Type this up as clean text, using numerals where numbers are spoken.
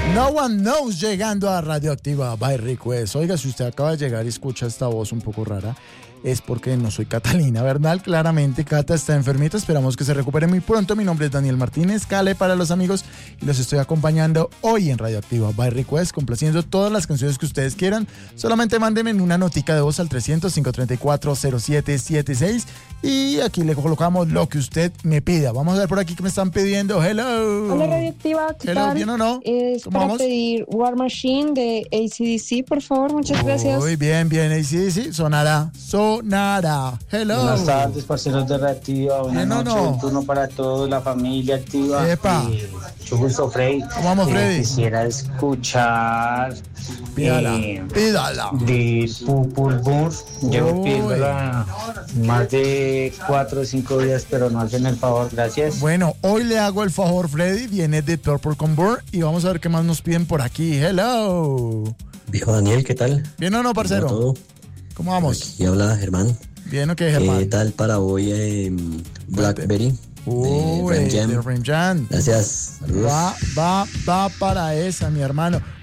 No One Knows llegando a Radioactiva by Request. Oiga, si usted acaba de llegar y escucha esta voz un poco rara, es porque no soy Catalina Bernal. Claramente, Cata está enfermita. Esperamos que se recupere muy pronto. Mi nombre es Daniel Martínez, Cale para los amigos, y los estoy acompañando hoy en Radioactiva by Request, complaciendo todas las canciones que ustedes quieran. Solamente mándenme una notica de voz al 300-534-0776 y aquí le colocamos lo que usted me pida. Vamos a ver por aquí que me están pidiendo. Hello. Hola, Radioactiva, ¿qué Hello, tal? ¿bien o no? Es ¿Cómo para vamos? pedir War Machine de AC/DC, por favor, muchas gracias. Muy bien, bien, sí, sonará. Hello. Buenas tardes, parceros de Reactiva. Buenas Bien o noches, no. un turno para todos, la familia activa. Epa. Mucho gusto, Freddy. ¿Cómo vamos, Freddy? Quisiera escuchar Pídala. de Purple Burns. Llevo Uy. pidiéndola más de 4 o 5 días, pero no hacen el favor. Gracias. Bueno, hoy le hago el favor, Freddy. Viene de Purple Convert y vamos a ver qué más nos piden por aquí. Hello. Viejo Daniel, ¿qué tal? ¿Bien o no, parcero? ¿Cómo va todo? ¿Cómo vamos? Aquí habla Germán. ¿Bien o qué, Germán? ¿Qué tal para hoy Blackberry? Uy, de Ram Jam. de Ram Jam. Gracias. Saludos. Va para esa, mi hermano.